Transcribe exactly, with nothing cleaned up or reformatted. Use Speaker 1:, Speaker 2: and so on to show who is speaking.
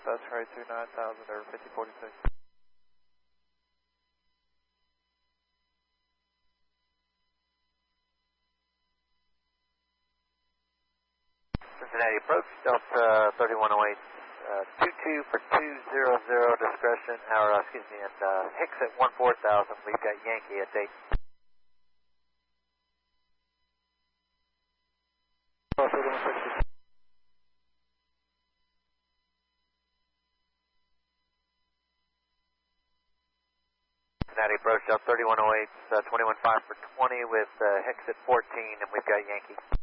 Speaker 1: That's right, two nine thousand over fifty forty-six.
Speaker 2: Cincinnati approach, Delta thirty-one oh eight, uh, two two for two zero zero discretion, or uh, excuse me, and uh, Hicks at one four thousand, we've got Yankee at eight. Cincinnati approach, Delta thirty-one oh eight, uh, twenty-one five for twenty with uh, Hicks at fourteen, and we've got Yankee.